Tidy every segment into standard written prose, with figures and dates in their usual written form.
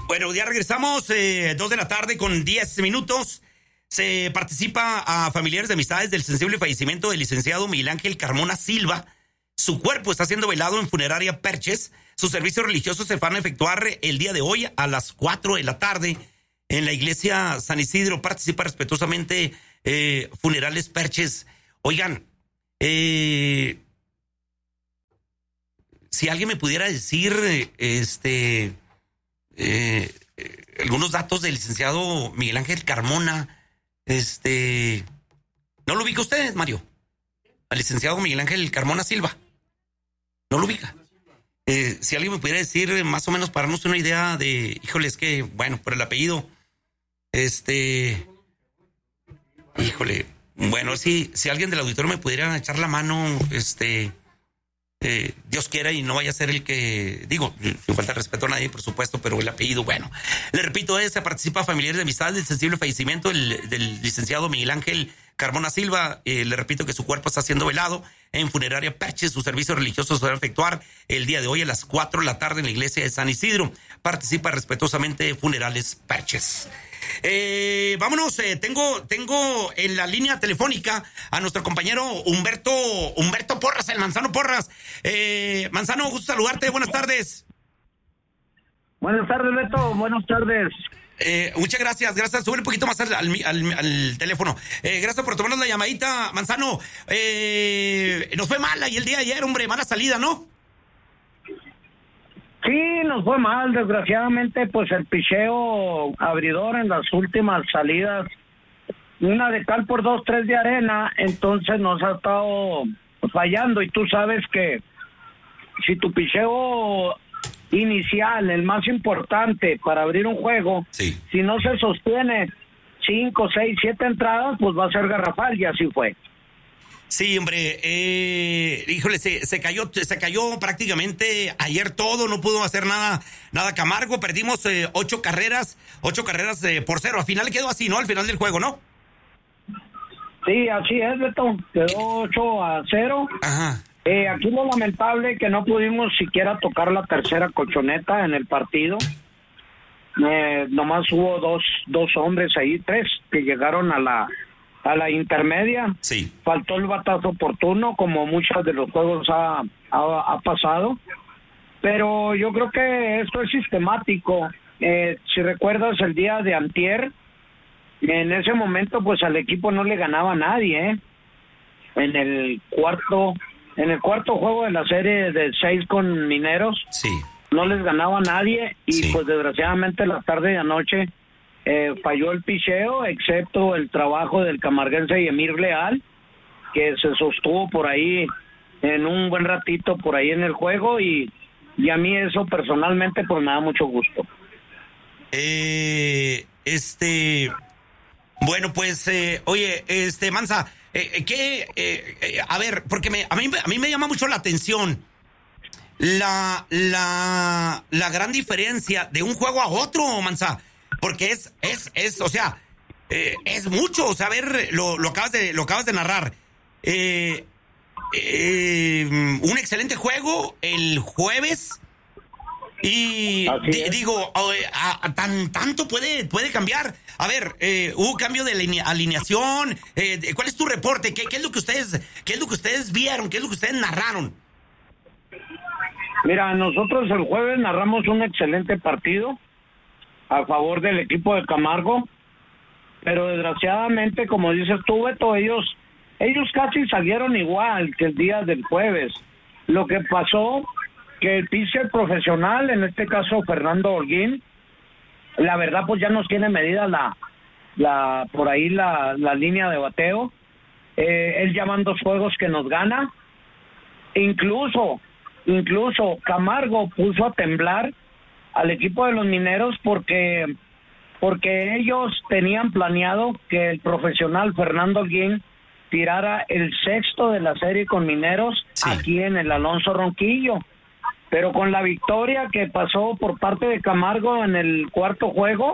Bueno, ya regresamos, 2 de la tarde con 10 minutos. Se participa a familiares de amistades del sensible fallecimiento del licenciado Miguel Ángel Carmona Silva. Su cuerpo está siendo velado en funeraria Perches. Sus servicios religiosos se van a efectuar el día de hoy a las 4 de la tarde en la iglesia San Isidro. Participa respetuosamente Funerales Perches. Oigan, si alguien me pudiera decir algunos datos del licenciado Miguel Ángel Carmona. ¿No lo ubica usted, Mario? Al licenciado Miguel Ángel Carmona Silva. ¿No lo ubica? Si alguien me pudiera decir más o menos para darnos una idea de... Híjole, es que, bueno, por el apellido... Híjole, bueno, si alguien del auditorio me pudiera echar la mano, Dios quiera y no vaya a ser el que, digo, sin falta de respeto a nadie, por supuesto, pero el apellido, bueno. Le repito, se participa familiares de amistades del sensible fallecimiento del licenciado Miguel Ángel Carmona Silva. Le repito que su cuerpo está siendo velado en funeraria Perches. Sus servicios religiosos se van a efectuar el día de hoy a las 4 de la tarde en la iglesia de San Isidro. Participa respetuosamente Funerales Perches. Vámonos, tengo en la línea telefónica a nuestro compañero Humberto Porras, el Manzano Porras. Manzano, gusto saludarte, buenas tardes. Buenas tardes, Beto, buenas tardes. Muchas gracias, sube un poquito más al teléfono. Gracias por tomarnos la llamadita, Manzano. Nos fue mal ahí el día de ayer, hombre, mala salida, ¿no? Sí, nos fue mal, desgraciadamente, pues el picheo abridor en las últimas salidas, una de cal por 2, 3 de arena, entonces nos ha estado fallando, y tú sabes que si tu picheo inicial, el más importante para abrir un juego, sí, si no se sostiene 5, 6, 7 entradas, pues va a ser garrafal, y así fue. Sí, hombre, híjole, se cayó prácticamente ayer todo, no pudo hacer nada Camargo, perdimos 8 carreras por 0, al final quedó así, ¿no? Al final del juego, ¿no? Sí, así es, Beto, quedó 8-0. Ajá. Aquí lo lamentable que no pudimos siquiera tocar la tercera colchoneta en el partido. Nomás hubo dos hombres ahí, 3 que llegaron a la intermedia. Sí. Faltó el batazo oportuno, como muchos de los juegos ha pasado, pero yo creo que esto es sistemático. Si recuerdas el día de antier, en ese momento pues al equipo no le ganaba a nadie, en el cuarto juego de la serie de 6 con Mineros, sí, no les ganaba a nadie, y sí, pues desgraciadamente la tarde y anoche falló el picheo, excepto el trabajo del camarguense Emir Leal, que se sostuvo por ahí en un buen ratito por ahí en el juego, y a mí eso personalmente pues me da mucho gusto. Bueno, pues, oye, Manza, a ver, porque a mí me llama mucho la atención la gran diferencia de un juego a otro, Manza. Porque o sea, es mucho, o sea, a ver, lo acabas de narrar. Un excelente juego el jueves y digo, tanto puede cambiar. A ver, hubo cambio de alineación. ¿Cuál es tu reporte? ¿Qué es lo que ustedes vieron? ¿Qué es lo que ustedes narraron? Mira, nosotros el jueves narramos un excelente partido a favor del equipo de Camargo, pero desgraciadamente, como dices tú, Beto, ellos casi salieron igual que el día del jueves. Lo que pasó, que el pitcher profesional, en este caso Fernando Holguín, la verdad pues ya nos tiene medida por ahí la línea de bateo. Él ya van 2 juegos que nos gana. Incluso Camargo puso a temblar al equipo de los Mineros porque ellos tenían planeado que el profesional Fernando Holguín tirara el 6º de la serie con Mineros, sí, aquí en el Alonso Ronquillo, pero con la victoria que pasó por parte de Camargo en el 4º juego,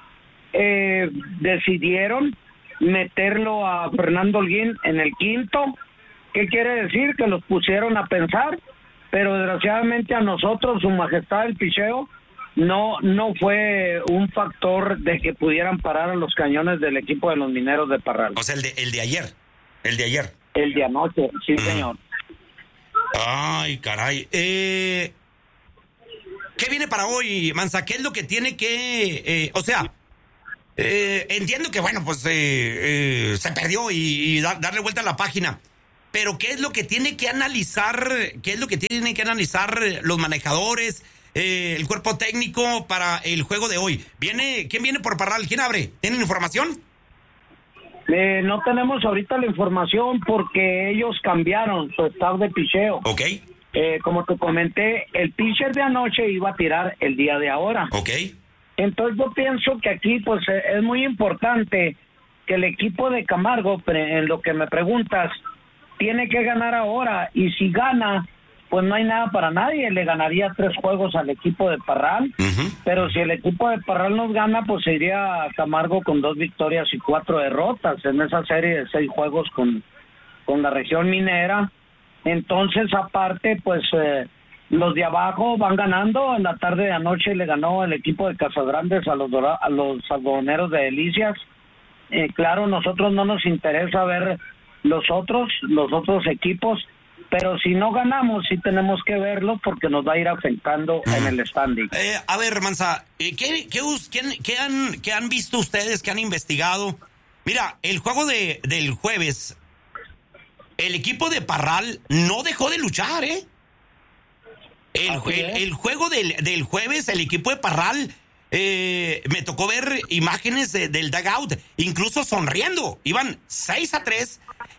decidieron meterlo a Fernando Holguín en el 5º. ¿Qué quiere decir? Que los pusieron a pensar, pero desgraciadamente a nosotros, su majestad el picheo, no fue un factor de que pudieran parar a los cañones del equipo de los Mineros de Parral. O sea, el de ayer. El de anoche, sí, señor. Ay, caray. ¿Qué viene para hoy, Mansa? ¿Qué es lo que tiene que... entiendo que, bueno, pues se perdió y darle vuelta a la página. Pero ¿qué es lo que tiene que analizar? ¿Qué es lo que tienen que analizar los manejadores, el cuerpo técnico para el juego de hoy? ¿Quién viene por Parral? ¿Quién abre? ¿Tienen información? No tenemos ahorita la información porque ellos cambiaron su staff de picheo. Ok. Como te comenté, el pitcher de anoche iba a tirar el día de ahora. Ok. Entonces yo pienso que aquí pues es muy importante que el equipo de Camargo, en lo que me preguntas, tiene que ganar ahora, y si gana, pues no hay nada para nadie. Le ganaría 3 juegos al equipo de Parral, pero si el equipo de Parral nos gana, pues se iría a Camargo con 2 victorias y 4 derrotas en esa serie de 6 juegos con la región minera. Entonces, aparte, pues los de abajo van ganando. En la tarde de anoche le ganó el equipo de Casagrandes a los algodoneros de Delicias. Claro, nosotros no nos interesa ver los otros equipos, pero si no ganamos sí tenemos que verlo porque nos va a ir afectando en el standing. A ver, Mansa, ¿qué han visto ustedes, qué han investigado? Mira, el juego del jueves, el equipo de Parral no dejó de luchar, ¿eh? El juego del jueves, el equipo de Parral, me tocó ver imágenes del dugout, incluso sonriendo. Iban 6-3,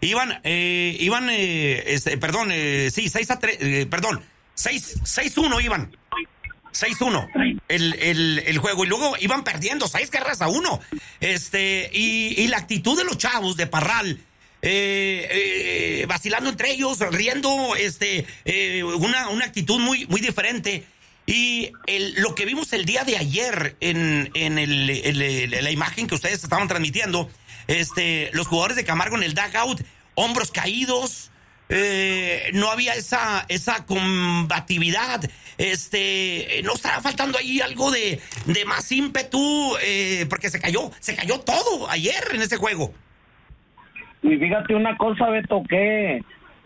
6-1 iban. 6-1 el juego, y luego iban perdiendo 6-1. Y la actitud de los chavos de Parral, vacilando entre ellos, riendo, una actitud muy, muy diferente. Y lo que vimos el día de ayer en la imagen que ustedes estaban transmitiendo, los jugadores de Camargo en el dugout, hombros caídos, no había esa combatividad, no estaba faltando ahí algo de más ímpetu, porque se cayó todo ayer en ese juego. Y fíjate una cosa, Beto, qué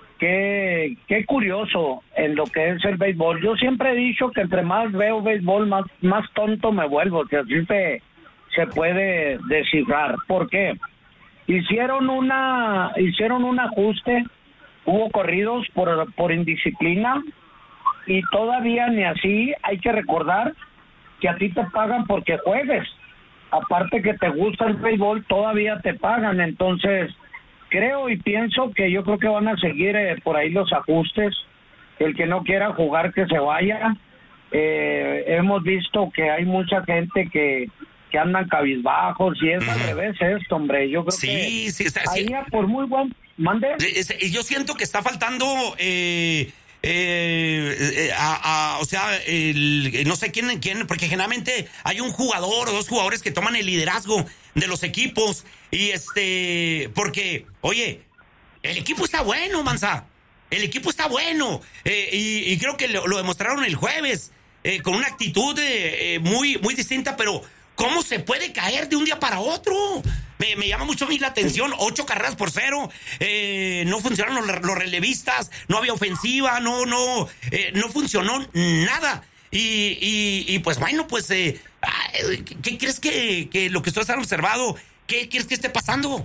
curioso en lo que es el béisbol. Yo siempre he dicho que entre más veo béisbol, más tonto me vuelvo, que así se puede descifrar. ¿Por qué? Hicieron un ajuste, hubo corridos por indisciplina, y todavía ni así. Hay que recordar que a ti te pagan porque juegues. Aparte que te gusta el béisbol, todavía te pagan. Entonces, creo y pienso que yo creo que van a seguir por ahí los ajustes. El que no quiera jugar, que se vaya. Hemos visto que hay mucha gente que andan cabizbajos, y es al revés esto, hombre. Yo creo que ahí por muy buen... ¿Mande? Yo siento que está faltando... no sé quién, porque generalmente hay un jugador o 2 jugadores que toman el liderazgo de los equipos, y porque, oye, el equipo está bueno, Mansa, el equipo está bueno, y creo que lo demostraron el jueves, con una actitud muy, muy distinta, pero ¿cómo se puede caer de un día para otro? Me llama mucho a mí la atención. 8-0, no funcionaron los relevistas, no había ofensiva, no funcionó nada. Y pues bueno, pues, ¿qué crees que lo que ustedes han observado, qué crees que esté pasando?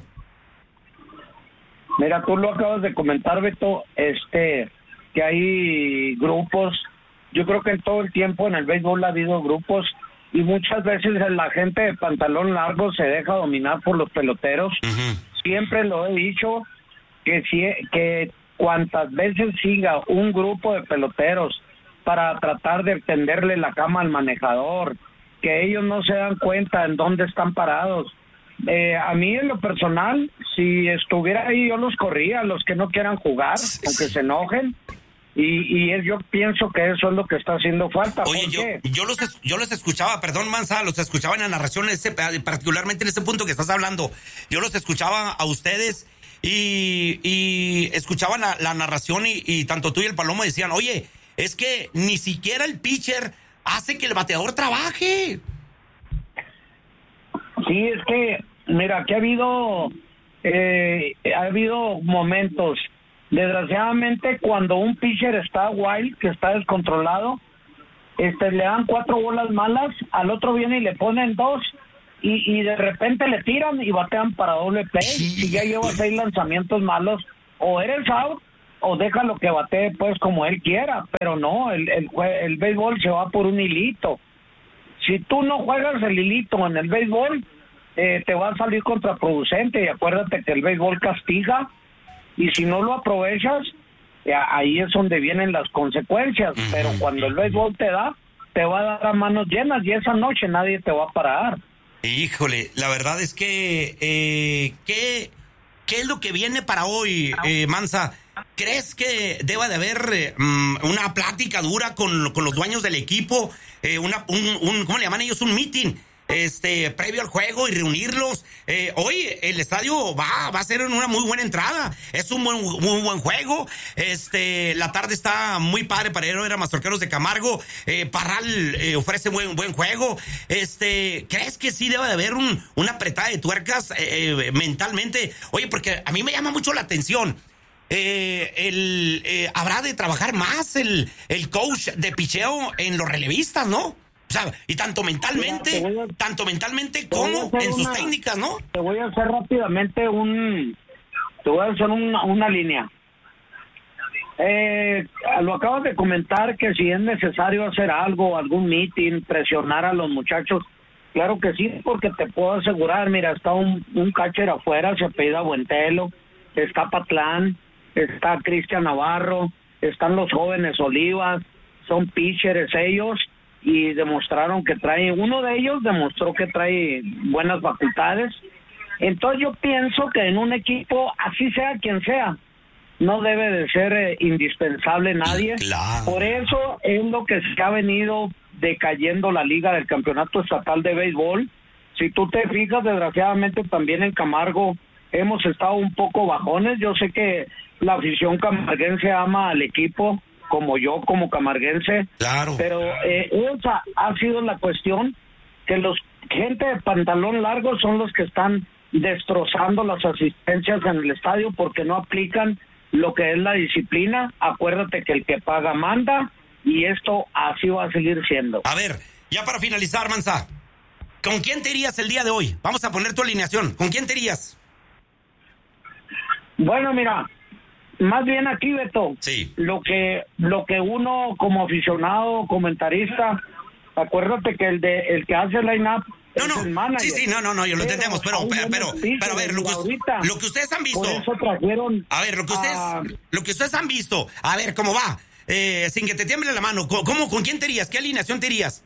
Mira, tú lo acabas de comentar, Beto, que hay grupos. Yo creo que en todo el tiempo en el béisbol ha habido grupos, y muchas veces la gente de pantalón largo se deja dominar por los peloteros. Siempre lo he dicho, que cuantas veces siga un grupo de peloteros para tratar de tenderle la cama al manejador, que ellos no se dan cuenta en dónde están parados. A mí, en lo personal, si estuviera ahí, yo los corría, a los que no quieran jugar, aunque se enojen. Y yo pienso que eso es lo que está haciendo falta. Oye, yo los escuchaba, perdón, Mansa, los escuchaba en la narración, particularmente en ese punto que estás hablando. Yo los escuchaba a ustedes y escuchaban la narración, y tanto tú y el Palomo decían, oye, es que ni siquiera el pitcher hace que el bateador trabaje. Sí, es que, mira, aquí ha habido momentos, desgraciadamente, cuando un pitcher está wild, que está descontrolado, le dan 4 bolas malas, al otro viene y le ponen 2, y de repente le tiran y batean para doble play, y ya lleva 6 lanzamientos malos, o eres out, o déjalo que batee pues como él quiera, pero no, el béisbol se va por un hilito. Si tú no juegas el hilito en el béisbol, te va a salir contraproducente, y acuérdate que el béisbol castiga, y si no lo aprovechas, ahí es donde vienen las consecuencias. Pero cuando el béisbol te va a dar a manos llenas, y esa noche nadie te va a parar. Híjole, la verdad es que ¿qué es lo que viene para hoy, Mansa? ¿Crees que deba de haber una plática dura con los dueños del equipo? ¿Cómo le llaman ellos? Un meeting previo al juego, y reunirlos. Hoy el estadio va a ser una muy buena entrada. Es un muy buen juego. La tarde está muy padre para ir a ver a Mazorqueros de Camargo. Parral ofrece buen juego. ¿Crees que sí debe de haber una apretada de tuercas mentalmente? Oye, porque a mí me llama mucho la atención. Habrá de trabajar más el coach de picheo en los relevistas, ¿no? O sea, y tanto mentalmente como en sus técnicas, ¿no? Te voy a hacer rápidamente una línea. Lo acabas de comentar, que si es necesario hacer algo, algún meeting, presionar a los muchachos. Claro que sí, porque te puedo asegurar, mira, está un catcher afuera, se apellida Buentelo, está Patlán, está Cristian Navarro, están los jóvenes Olivas, son pitchers ellos, y demostraron que uno de ellos demostró que trae buenas facultades. Entonces yo pienso que en un equipo, así sea quien sea, no debe de ser indispensable nadie. Claro. Por eso es lo que se ha venido decayendo la liga del campeonato estatal de béisbol. Si tú te fijas, desgraciadamente también en Camargo hemos estado un poco bajones. Yo sé que la afición camarguense ama al equipo, como yo, como camarguense. Claro. Pero esa ha sido la cuestión, que gente de pantalón largo son los que están destrozando las asistencias en el estadio, porque no aplican lo que es la disciplina. Acuérdate que el que paga manda, y esto así va a seguir siendo. A ver, ya para finalizar, Mansa, ¿con quién te irías el día de hoy? Vamos a poner tu alineación. ¿Con quién te irías? Bueno, mira, más bien aquí, Beto, sí, lo que uno como aficionado, comentarista, acuérdate que el que hace el line-up es el manager. Sí, no, yo lo entendemos, pero a ver, lo que ustedes han visto. Por eso trajeron. A ver, lo que ustedes han visto. A ver, ¿cómo va? Sin que te tiemble la mano, ¿con quién te irías? ¿Qué alineación te irías?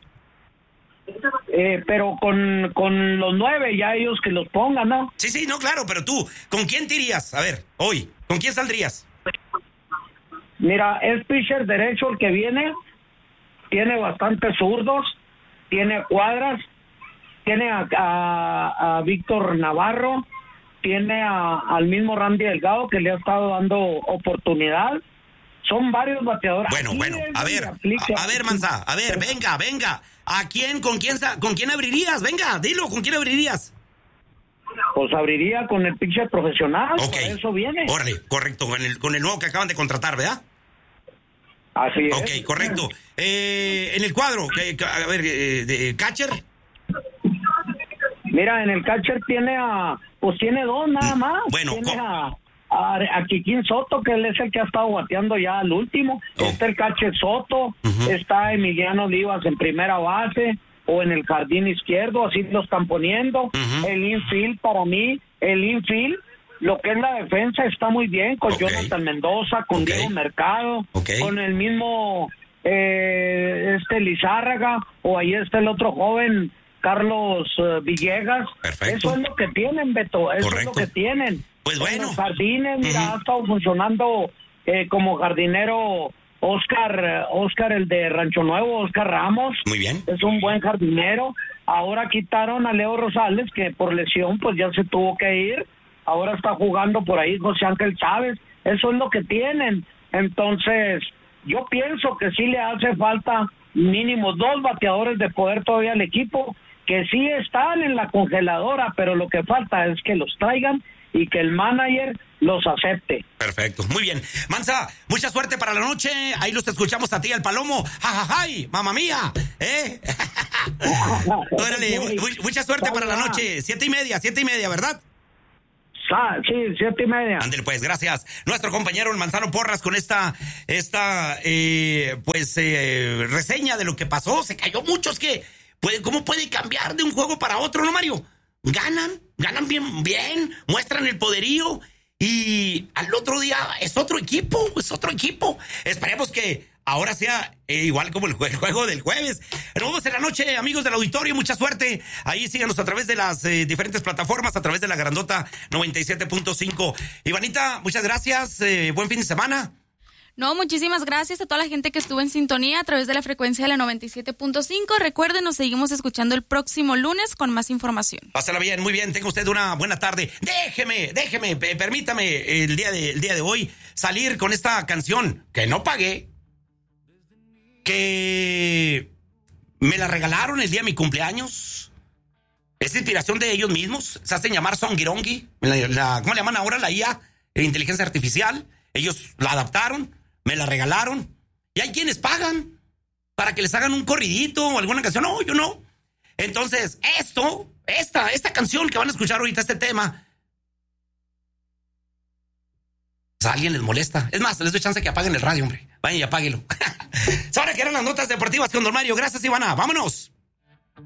Pero con los 9, ya ellos que los pongan, ¿no? Sí, no, claro, pero tú, ¿con quién te irías? A ver, hoy, ¿con quién saldrías? Mira, es pitcher derecho el que viene, tiene bastantes zurdos, tiene Cuadras, tiene a Víctor Navarro, tiene al mismo Randy Delgado, que le ha estado dando oportunidad. Son varios bateadores. Bueno, a ver, Mansa, a ver, venga. ¿Con quién abrirías? Venga, dilo, ¿con quién abrirías? Pues abriría con el pitcher profesional, okay. Por eso viene. Órale, correcto, con el nuevo que acaban de contratar, ¿verdad? Así es. Ok, correcto. En el cuadro, a ver, de catcher. Mira, en el catcher tiene tiene 2 nada más. Bueno, tiene a Kikín Soto, que él es el que ha estado bateando ya al último. Está el catcher Soto, está Emiliano Olivas en primera base, o en el jardín izquierdo, así lo están poniendo. El infield, para mí, lo que es la defensa está muy bien, con Jonathan Mendoza, con Diego Mercado, con el mismo Lizárraga, o ahí está el otro joven, Carlos Villegas. Perfecto. Eso es lo que tienen, Beto, eso es lo que tienen. Pues bueno. En los jardines, mira, ha estado funcionando como jardinero Oscar, el de Rancho Nuevo, Oscar Ramos. Muy bien. Es un buen jardinero. Ahora quitaron a Leo Rosales, que por lesión pues ya se tuvo que ir. Ahora está jugando por ahí José Ángel Chávez. Eso es lo que tienen. Entonces, yo pienso que sí le hace falta mínimo 2 bateadores de poder todavía al equipo, que sí están en la congeladora, pero lo que falta es que los traigan y que el manager los acepte. Perfecto, muy bien. Mansa, mucha suerte para la noche. Ahí los escuchamos a ti, al Palomo. ¡Jajajay! ¡Mamma mía! Órale, mucha suerte para la noche. 7:30, ¿verdad? Sí, 7:30. Ándale, pues, gracias. Nuestro compañero el Manzano Porras con esta reseña de lo que pasó. Se cayó muchos que... ¿Cómo puede cambiar de un juego para otro, no, Mario? Ganan bien, muestran el poderío y al otro día es otro equipo. Esperemos que ahora sea igual como el juego del jueves. Nos vemos en la noche, amigos del auditorio, mucha suerte. Ahí síganos a través de las diferentes plataformas, a través de la grandota 97.5. Ivanita, muchas gracias, buen fin de semana. No, muchísimas gracias a toda la gente que estuvo en sintonía a través de la frecuencia de la 97.5. Recuerden, nos seguimos escuchando el próximo lunes con más información. Pásala bien, muy bien, tenga usted una buena tarde. Permítame el día de hoy salir con esta canción que no pagué, que me la regalaron el día de mi cumpleaños. Es inspiración de ellos mismos, se hacen llamar Songirongi, ¿cómo le llaman ahora? La IA, inteligencia artificial. Ellos la adaptaron, me la regalaron, y hay quienes pagan para que les hagan un corridito o alguna canción. No, yo no. Entonces, esta canción que van a escuchar ahorita, este tema, a alguien les molesta. Es más, les doy chance que apaguen el radio, hombre. Vayan y apáguenlo. Ahora que eran las notas deportivas con Don Mario. Gracias, Ivana. Vámonos.